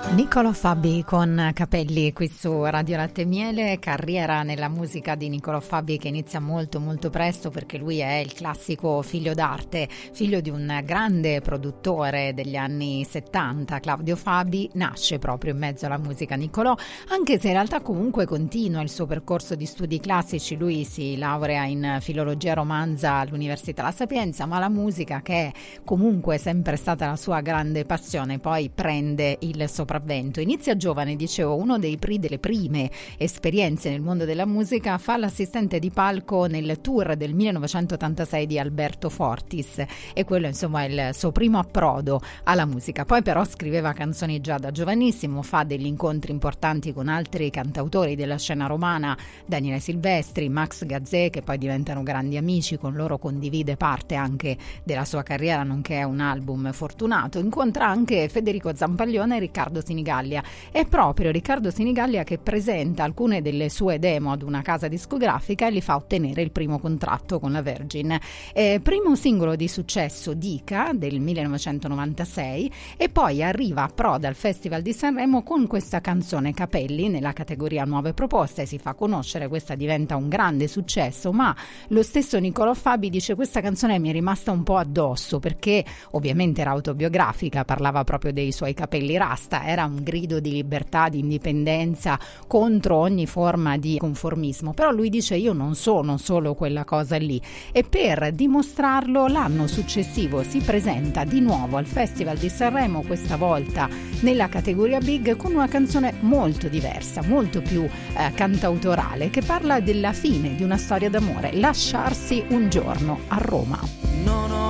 Niccolò Fabi con Capelli qui su Radio Latte e Miele. Carriera nella musica di Niccolò Fabi che inizia molto molto presto, perché lui è il classico figlio d'arte, figlio di un grande produttore degli anni 70, Claudio Fabi. Nasce proprio in mezzo alla musica Niccolò, anche se in realtà comunque continua il suo percorso di studi classici. Lui si laurea in filologia romanza all'Università La Sapienza, ma la musica, che è comunque sempre stata la sua grande passione, poi prende il sopravvento. Inizia giovane, dicevo, delle prime esperienze nel mondo della musica, fa l'assistente di palco nel tour del 1986 di Alberto Fortis, e quello insomma è il suo primo approdo alla musica. Poi però scriveva canzoni già da giovanissimo, fa degli incontri importanti con altri cantautori della scena romana, Daniele Silvestri, Max Gazzè, che poi diventano grandi amici, con loro condivide parte anche della sua carriera, nonché un album fortunato. Incontra anche Federico Zampaglione e Riccardo Sinigallia. È proprio Riccardo Sinigallia che presenta alcune delle sue demo ad una casa discografica e gli fa ottenere il primo contratto con la Virgin. Primo singolo di successo, Dica, del 1996, e poi arriva a Proda al Festival di Sanremo con questa canzone Capelli nella categoria Nuove Proposte. Si fa conoscere, questa diventa un grande successo, ma lo stesso Niccolò Fabi dice: questa canzone mi è rimasta un po' addosso, perché ovviamente era autobiografica, parlava proprio dei suoi capelli rasta, era un grido di libertà, di indipendenza contro ogni forma di conformismo. Però lui dice: io non sono solo quella cosa lì, e per dimostrarlo l'anno successivo si presenta di nuovo al Festival di Sanremo, questa volta nella categoria Big, con una canzone molto diversa, molto più cantautorale, che parla della fine di una storia d'amore, Lasciarsi un giorno a Roma.